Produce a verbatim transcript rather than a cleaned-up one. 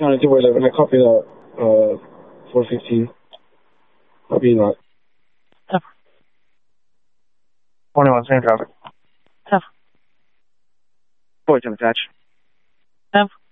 County two eleven, I copy that, uh, four fifteen. Copy that. Ten twenty-one, same traffic. Ten Boy, can attach. Ten